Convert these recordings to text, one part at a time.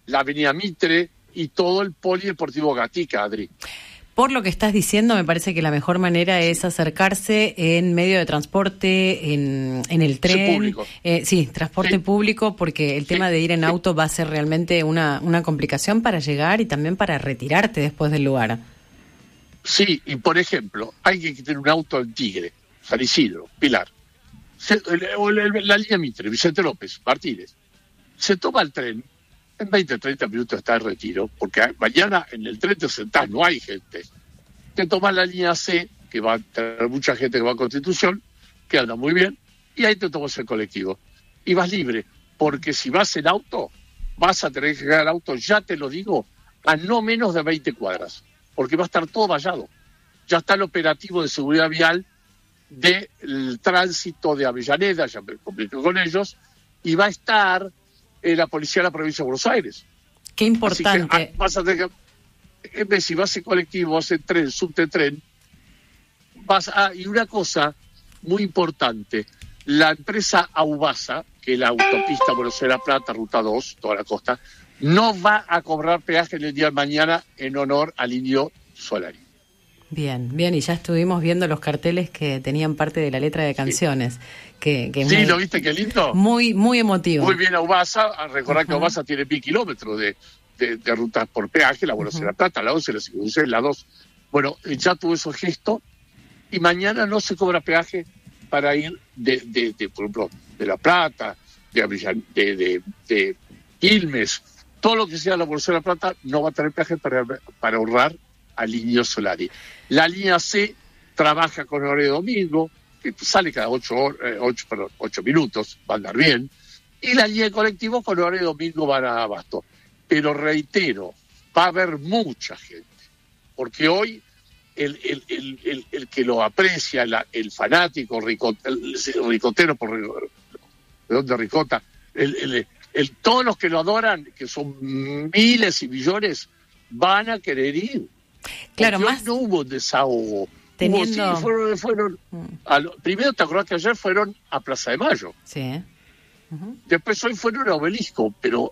la Avenida Mitre y todo el Polideportivo Gatica, Adri. Por lo que estás diciendo, me parece que la mejor manera es acercarse en medio de transporte, en el tren. Público. Sí, transporte público, porque el tema de ir en auto va a ser realmente una complicación para llegar y también para retirarte después del lugar. Sí, y por ejemplo, hay que tener un auto en Tigre, San Isidro, Pilar, la línea Mitre, Vicente López, Martínez. Se toma el tren, en 20, 30 minutos está en Retiro, porque mañana en el tren te sentás, no hay gente. Te tomas la línea C, que va a tener mucha gente que va a Constitución, que anda muy bien, y ahí te tomas el colectivo. Y vas libre, porque si vas en auto, vas a tener que llegar al auto, ya te lo digo, a no menos de 20 cuadras, porque va a estar todo vallado. Ya está el operativo de seguridad vial del tránsito de Avellaneda, ya me comunico con ellos, y va a estar la policía de la provincia de Buenos Aires. Qué importante. Así que, vas a tener que, en vez si vas en colectivo, vas en tren, subte tren, y una cosa muy importante, la empresa Aubasa, que es la autopista Buenos Aires-La Plata, Ruta 2, toda la costa, no va a cobrar peaje en el día de mañana en honor al Indio Solari. Bien, y ya estuvimos viendo los carteles que tenían parte de la letra de canciones. Que sí, muy, ¿lo viste? Qué lindo. Muy, muy emotivo. Muy bien Aubasa, a recordar que Aubasa tiene 1000 kilómetros de rutas por peaje, la Buenos Aires La Plata, la 11, la 56, la 2. Bueno, ya tuvo esos gestos y mañana no se cobra peaje para ir por ejemplo, de La Plata, de Quilmes, todo lo que sea la Buenos Aires La Plata no va a tener peaje para ahorrar al Indio Solari. La línea C trabaja con horario de domingo, que sale cada 8 minutos, va a andar bien, y la línea de colectivo con horario de domingo van a Abasto. Pero reitero, va a haber mucha gente, porque hoy el que lo aprecia, el fanático, el ricotero de Ricota, todos los que lo adoran, que son miles y millones, van a querer ir. Claro, porque más hoy no hubo desahogo. teniendo... Fueron primero, ¿te acordás que ayer fueron a Plaza de Mayo? Sí. Después hoy fueron a Obelisco, pero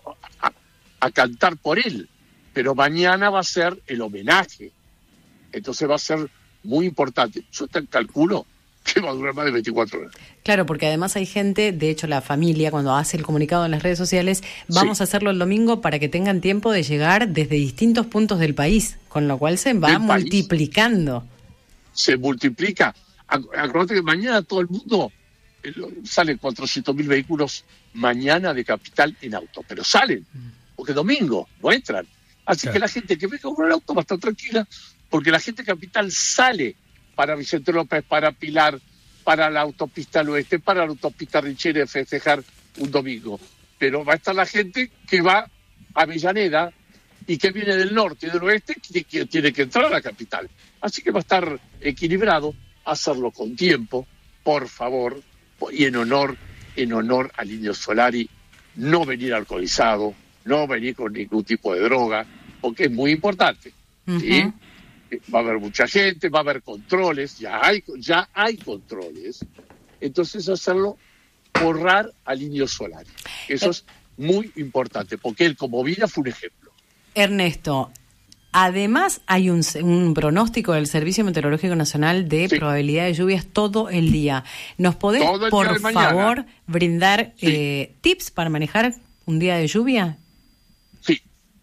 a cantar por él. Pero mañana va a ser el homenaje. Entonces va a ser muy importante. Yo te calculo que va a durar más de 24 horas. Claro, porque además hay gente, de hecho la familia, cuando hace el comunicado en las redes sociales, vamos a hacerlo el domingo para que tengan tiempo de llegar desde distintos puntos del país, con lo cual se va multiplicando. Se multiplica. Acuérdate que mañana todo el mundo, salen 400.000 vehículos mañana de Capital en auto, pero salen, porque domingo no entran. Así que la gente que venga con el auto va a estar tranquila, porque la gente de Capital sale para Vicente López, para Pilar, para la autopista al oeste, para la autopista Richeri a festejar un domingo. Pero va a estar la gente que va a Avellaneda y que viene del norte y del oeste, que tiene que entrar a la Capital. Así que va a estar equilibrado, hacerlo con tiempo, por favor, y en honor al Indio Solari, no venir alcoholizado, no venir con ningún tipo de droga, porque es muy importante, ¿sí? Va a haber mucha gente, va a haber controles, ya hay controles. Entonces hacerlo, borrar al Indio Solari. Eso es muy importante, porque él como vida fue un ejemplo. Ernesto, además hay un pronóstico del Servicio Meteorológico Nacional de probabilidad de lluvias todo el día. ¿Nos podés, por favor, brindar tips para manejar un día de lluvia? Sí,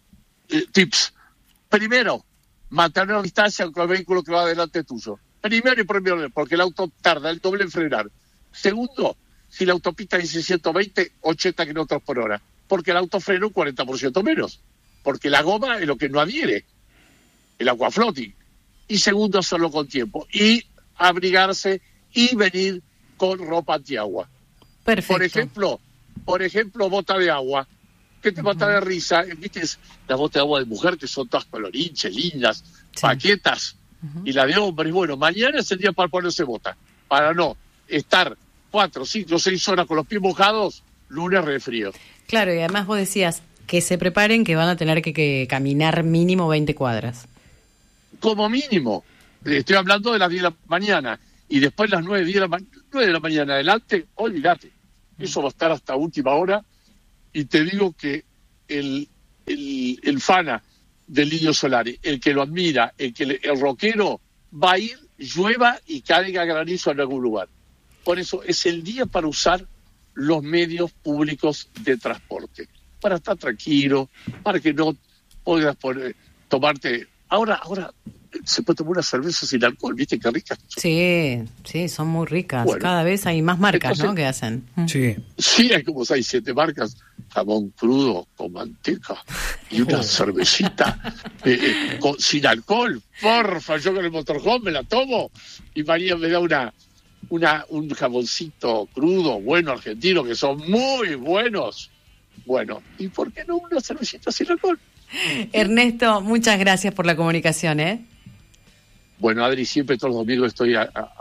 tips. Primero, mantener la distancia con el vehículo que va delante tuyo. Primero, porque el auto tarda el doble en frenar. Segundo, si la autopista dice 120, 80 kilómetros por hora, porque el auto frena un 40% menos, porque la goma es lo que no adhiere, el aquafloating. Y segundo, hacerlo con tiempo, y abrigarse y venir con ropa antiagua. Perfecto. Por ejemplo, bota de agua, que te mata de risa, viste las botas de agua de mujer que son todas colorinches, lindas, paquetas, y la de hombres. Bueno, mañana es el día para ponerse bota, para no estar 4, 5, 6 horas con los pies mojados, lunes re frío. Claro, y además vos decías que se preparen, que van a tener que caminar mínimo 20 cuadras. Como mínimo, estoy hablando de las 10 de la mañana, y después las 9 de la mañana adelante, olvídate, eso va a estar hasta última hora. Y te digo que el el fana del Indio Solari, el que lo admira, el rockero, va a ir, llueva y caiga granizo en algún lugar. Por eso es el día para usar los medios públicos de transporte, para estar tranquilo, para que no puedas tomarte... Ahora se puede tomar una cerveza sin alcohol, ¿viste qué ricas? Sí, son muy ricas. Bueno, cada vez hay más marcas, entonces, ¿no?, que hacen. Sí, hay como 6, 7 marcas. Jamón crudo con manteca y una cervecita sin alcohol. Porfa, yo con el motorhome me la tomo y María me da un jamoncito crudo, bueno, argentino, que son muy buenos. Bueno, ¿y por qué no una cervecita sin alcohol? Ernesto, muchas gracias por la comunicación, ¿eh? Bueno, Adri, siempre todos los domingos estoy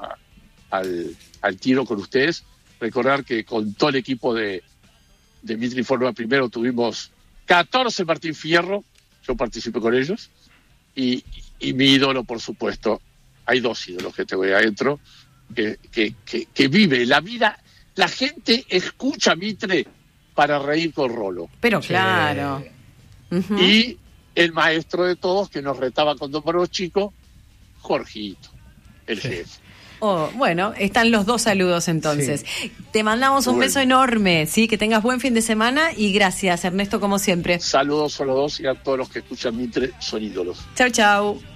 al tiro con ustedes. Recordar que con todo el equipo de Mitre Informa primero tuvimos 14 Martín Fierro, yo participé con ellos, y mi ídolo, por supuesto, hay 2 ídolos que tengo ahí adentro, que vive la vida. La gente escucha a Mitre para reír con Rolo. Pero claro. Uh-huh. Y el maestro de todos que nos retaba cuando éramos chicos, Jorgito, el jefe. Bueno, están los 2 saludos entonces. Sí. Te mandamos un beso enorme, ¿sí? Que tengas buen fin de semana y gracias, Ernesto, como siempre. Saludos a los 2 y a todos los que escuchan Mitre, son ídolos. Chau, chau.